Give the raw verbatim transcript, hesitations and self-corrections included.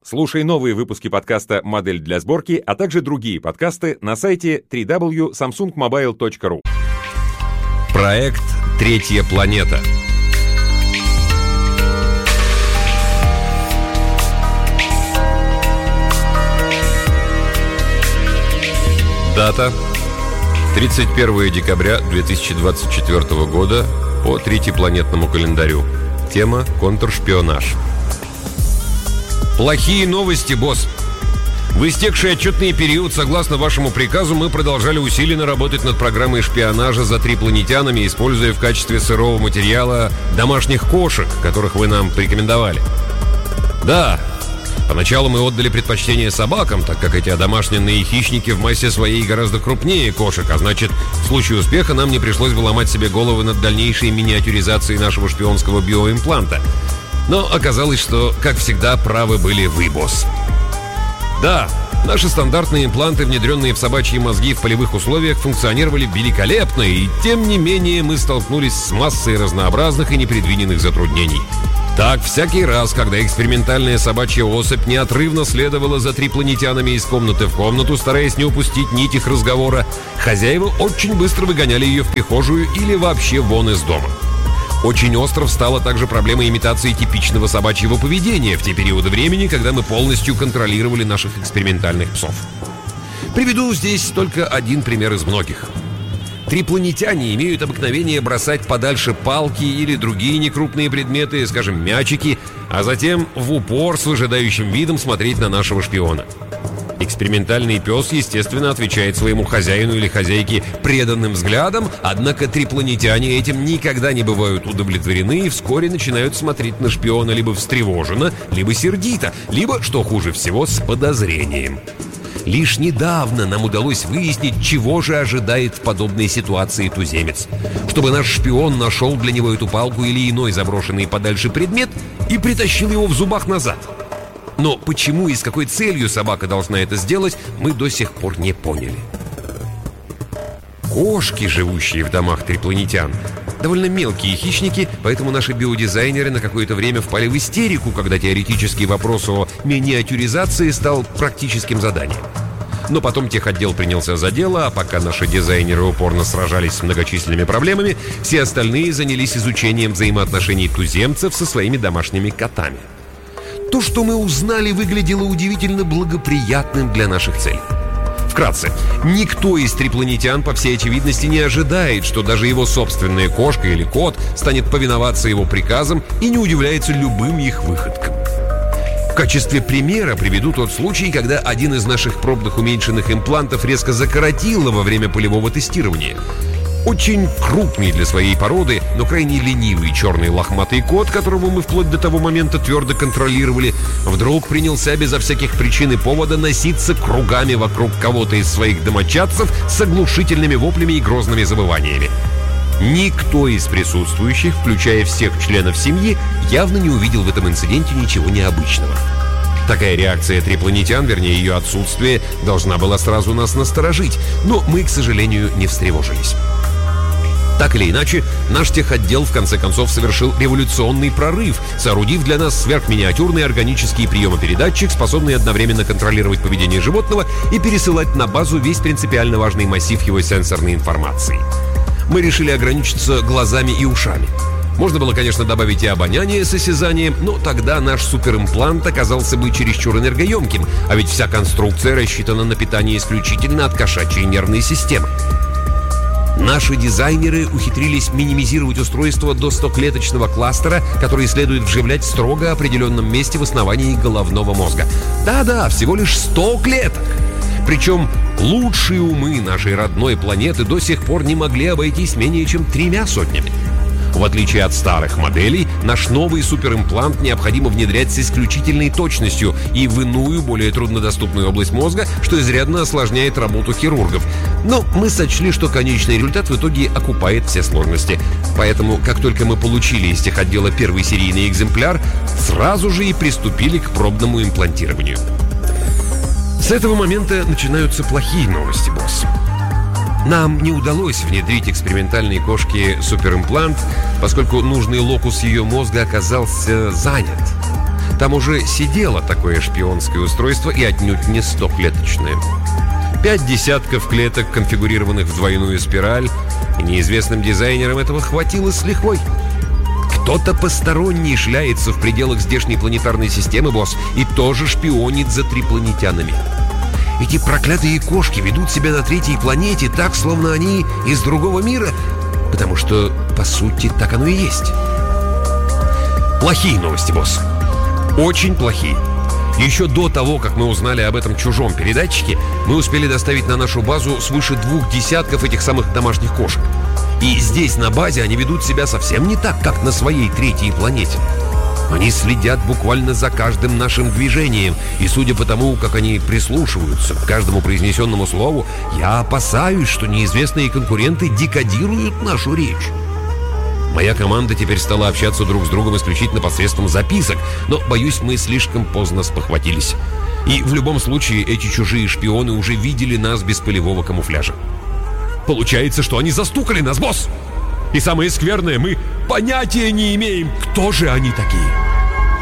Слушай новые выпуски подкаста «Модель для сборки», а также другие подкасты на сайте дабл ю дабл ю дабл ю точка самсунг мобайл точка ру. Проект «Третья планета». Дата тридцать первое декабря две тысячи двадцать четвёртого года по третьепланетному календарю. Тема «Контршпионаж». Плохие новости, босс. В истекший отчетный период, согласно вашему приказу, мы продолжали усиленно работать над программой шпионажа за трипланетянами, используя в качестве сырого материала домашних кошек, которых вы нам порекомендовали. Да, поначалу мы отдали предпочтение собакам, так как эти одомашненные хищники в массе своей гораздо крупнее кошек, а значит, в случае успеха нам не пришлось бы ломать себе головы над дальнейшей миниатюризацией нашего шпионского биоимпланта. Но оказалось, что, как всегда, правы были вы, босс. Да, наши стандартные импланты, внедренные в собачьи мозги в полевых условиях, функционировали великолепно, и тем не менее мы столкнулись с массой разнообразных и непредвиденных затруднений. Так, всякий раз, когда экспериментальная собачья особь неотрывно следовала за трипланетянами из комнаты в комнату, стараясь не упустить нить их разговора, хозяева очень быстро выгоняли ее в прихожую или вообще вон из дома. Очень остро встала также проблема имитации типичного собачьего поведения в те периоды времени, когда мы полностью контролировали наших экспериментальных псов. Приведу здесь только один пример из многих. Трипланетяне имеют обыкновение бросать подальше палки или другие некрупные предметы, скажем, мячики, а затем в упор с выжидающим видом смотреть на нашего шпиона. Экспериментальный пес, естественно, отвечает своему хозяину или хозяйке преданным взглядом, однако трипланетяне этим никогда не бывают удовлетворены и вскоре начинают смотреть на шпиона либо встревоженно, либо сердито, либо, что хуже всего, с подозрением. Лишь недавно нам удалось выяснить, чего же ожидает в подобной ситуации туземец. Чтобы наш шпион нашел для него эту палку или иной заброшенный подальше предмет и притащил его в зубах назад. Но почему и с какой целью собака должна это сделать, мы до сих пор не поняли. Кошки, живущие в домах трипланетян, довольно мелкие хищники, поэтому наши биодизайнеры на какое-то время впали в истерику, когда теоретический вопрос о миниатюризации стал практическим заданием. Но потом техотдел принялся за дело, а пока наши дизайнеры упорно сражались с многочисленными проблемами, все остальные занялись изучением взаимоотношений туземцев со своими домашними котами. То, что мы узнали, выглядело удивительно благоприятным для наших целей. Вкратце, никто из трипланетян, по всей очевидности, не ожидает, что даже его собственная кошка или кот станет повиноваться его приказам и не удивляется любым их выходкам. В качестве примера приведу тот случай, когда один из наших пробных уменьшенных имплантов резко закоротило во время полевого тестирования. Очень крупный для своей породы, но крайне ленивый черный лохматый кот, которого мы вплоть до того момента твердо контролировали, вдруг принялся безо всяких причин и повода носиться кругами вокруг кого-то из своих домочадцев с оглушительными воплями и грозными завываниями. Никто из присутствующих, включая всех членов семьи, явно не увидел в этом инциденте ничего необычного. Такая реакция трипланетян, вернее ее отсутствие, должна была сразу нас насторожить, но мы, к сожалению, не встревожились. Так или иначе, наш техотдел в конце концов совершил революционный прорыв, соорудив для нас сверхминиатюрный органический приемопередатчик, способный одновременно контролировать поведение животного и пересылать на базу весь принципиально важный массив его сенсорной информации. Мы решили ограничиться глазами и ушами. Можно было, конечно, добавить и обоняние с осязанием, но тогда наш суперимплант оказался бы чересчур энергоемким, а ведь вся конструкция рассчитана на питание исключительно от кошачьей нервной системы. Наши дизайнеры ухитрились минимизировать устройство до стоклеточного кластера, который следует вживлять в строго определенном месте в основании головного мозга. Да-да, всего лишь сто клеток. Причем лучшие умы нашей родной планеты до сих пор не могли обойтись менее чем тремя сотнями. В отличие от старых моделей, наш новый суперимплант необходимо внедрять с исключительной точностью и в иную, более труднодоступную область мозга, что изрядно осложняет работу хирургов. Но мы сочли, что конечный результат в итоге окупает все сложности. Поэтому, как только мы получили из техотдела первый серийный экземпляр, сразу же и приступили к пробному имплантированию. С этого момента начинаются плохие новости, босс. Нам не удалось внедрить экспериментальной кошке суперимплант, поскольку нужный локус ее мозга оказался занят. Там уже сидело такое шпионское устройство и отнюдь не стоклеточное. Пять десятков клеток, конфигурированных в двойную спираль, и неизвестным дизайнерам этого хватило с лихвой. Кто-то посторонний шляется в пределах здешней планетарной системы, босс, и тоже шпионит за трипланетянами. Эти проклятые кошки ведут себя на третьей планете так, словно они из другого мира, потому что, по сути, так оно и есть. Плохие новости, босс. Очень плохие. Еще до того, как мы узнали об этом чужом передатчике, мы успели доставить на нашу базу свыше двух десятков этих самых домашних кошек. И здесь, на базе, они ведут себя совсем не так, как на своей третьей планете. Они следят буквально за каждым нашим движением, и судя по тому, как они прислушиваются к каждому произнесенному слову, я опасаюсь, что неизвестные конкуренты декодируют нашу речь. Моя команда теперь стала общаться друг с другом исключительно посредством записок, но, боюсь, мы слишком поздно спохватились. И в любом случае эти чужие шпионы уже видели нас без полевого камуфляжа. Получается, что они застукали нас, босс! И самое скверное, мы понятия не имеем, кто же они такие.